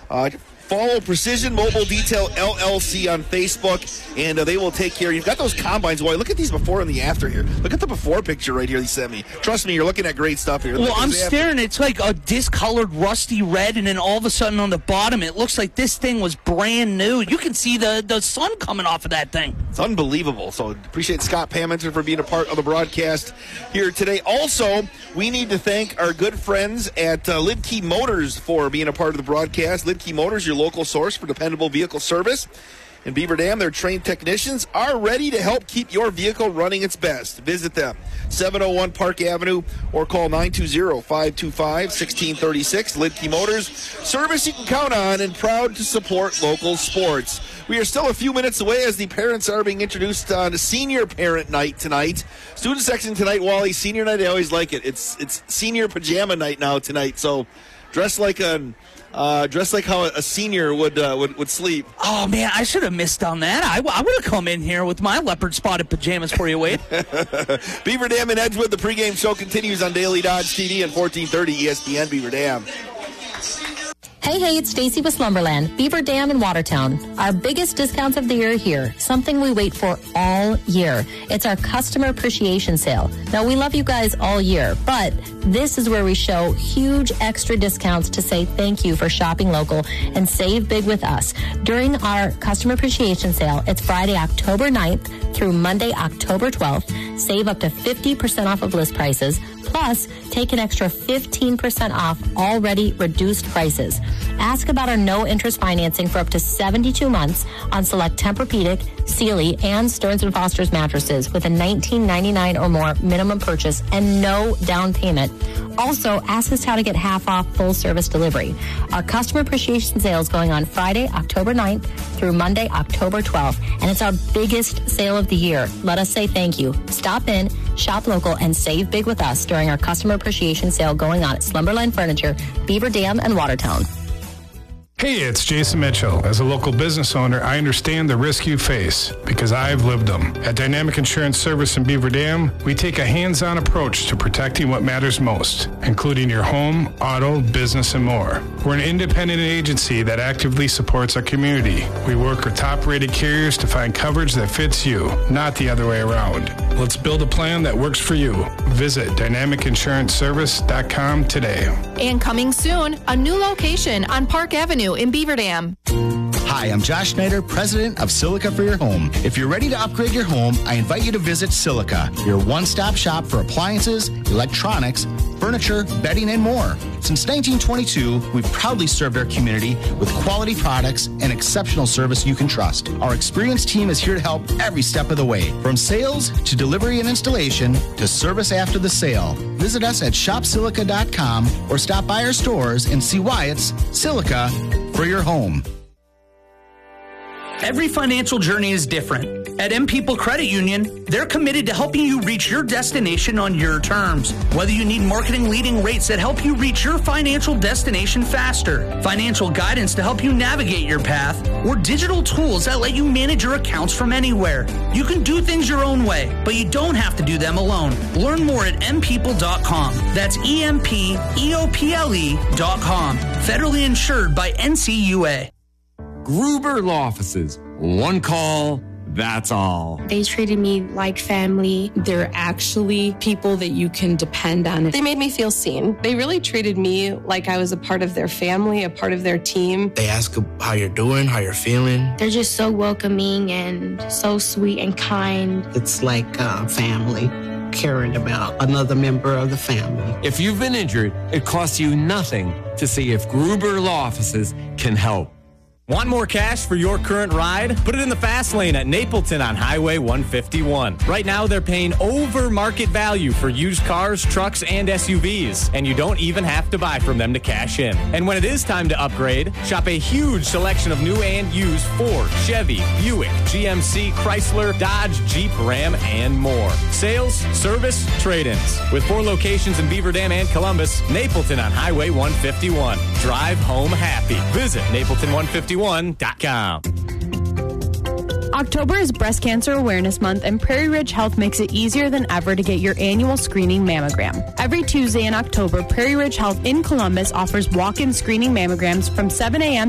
Follow Precision Mobile Detail LLC on Facebook, and they will take care. You've got those combines. Boy, look at these before and the after here. Look at the before picture right here they sent me. Trust me, you're looking at great stuff here. Well, I'm staring. It's like a discolored, rusty red, and then all of a sudden on the bottom, it looks like this thing was brand new. You can see the sun coming off of that thing. It's unbelievable. So appreciate Scott Paminter for being a part of the broadcast here today. Also, we need to thank our good friends at Lidkey Motors for being a part of the broadcast. Lidkey Motors, your local source for dependable vehicle service. In Beaver Dam, their trained technicians are ready to help keep your vehicle running its best. Visit them, 701 Park Avenue, or call 920-525-1636. Lidkey Motors, service you can count on and proud to support local sports. We are still a few minutes away as the parents are being introduced on Senior Parent Night tonight. Student section tonight, Wally, Senior Night, I always like it. It's Senior Pajama Night now tonight, so dress like how a senior would sleep. Oh, man, I should have missed on that. I would have come in here with my leopard-spotted pajamas for you, Wade. Beaver Dam and Edgewood, the pregame show continues on Daily Dodge TV and 1430 ESPN Beaver Dam. Hey, it's Stacy with Slumberland, Beaver Dam in Watertown. Our biggest discounts of the year are here, something we wait for all year. It's our customer appreciation sale. Now, we love you guys all year, but this is where we show huge extra discounts to say thank you for shopping local and save big with us. During our customer appreciation sale, it's Friday, October 9th through Monday, October 12th. Save up to 50% off of list prices. Plus, take an extra 15% off already reduced prices. Ask about our no-interest financing for up to 72 months on select Tempur-Pedic, Sealy, and Stearns & Foster's mattresses with a $19.99 or more minimum purchase and no down payment. Also, ask us how to get half off full-service delivery. Our customer appreciation sale is going on Friday, October 9th through Monday, October 12th, and it's our biggest sale of the year. Let us say thank you. Stop in, shop local, and save big with us during our customer appreciation sale going on at Slumberland Furniture, Beaver Dam, and Watertown. Hey, it's Jason Mitchell. As a local business owner, I understand the risk you face because I've lived them. At Dynamic Insurance Service in Beaver Dam, we take a hands-on approach to protecting what matters most, including your home, auto, business, and more. We're an independent agency that actively supports our community. We work with top-rated carriers to find coverage that fits you, not the other way around. Let's build a plan that works for you. Visit dynamicinsuranceservice.com today. And coming soon, a new location on Park Avenue in Beaver Dam. Hi, I'm Josh Schneider, president of Silica for Your Home. If you're ready to upgrade your home, I invite you to visit Silica, your one-stop shop for appliances, electronics, furniture, bedding, and more. Since 1922, we've proudly served our community with quality products and exceptional service you can trust. Our experienced team is here to help every step of the way, from sales to delivery and installation to service after the sale. Visit us at shopsilica.com or stop by our stores and see why it's Silica for your home. Every financial journey is different. At M People Credit Union, they're committed to helping you reach your destination on your terms. Whether you need marketing leading rates that help you reach your financial destination faster, financial guidance to help you navigate your path, or digital tools that let you manage your accounts from anywhere, you can do things your own way, but you don't have to do them alone. Learn more at mpeople.com. That's EMPEOPLE.com. Federally insured by NCUA. Gruber Law Offices. One call, that's all. They treated me like family. They're actually people that you can depend on. They made me feel seen. They really treated me like I was a part of their family, a part of their team. They ask how you're doing, how you're feeling. They're just so welcoming and so sweet and kind. It's like family. Caring about another member of the family. If you've been injured, it costs you nothing to see if Gruber Law Offices can help. Want more cash for your current ride? Put it in the fast lane at Napleton on Highway 151. Right now, they're paying over market value for used cars, trucks, and SUVs, and you don't even have to buy from them to cash in. And when it is time to upgrade, shop a huge selection of new and used Ford, Chevy, Buick, GMC, Chrysler, Dodge, Jeep, Ram, and more. Sales, service, trade-ins. With 4 locations in Beaver Dam and Columbus, Napleton on Highway 151. Drive home happy. Visit Napleton151.com. October is Breast Cancer Awareness Month, and Prairie Ridge Health makes it easier than ever to get your annual screening mammogram. Every Tuesday in October, Prairie Ridge Health in Columbus offers walk-in screening mammograms from 7 a.m.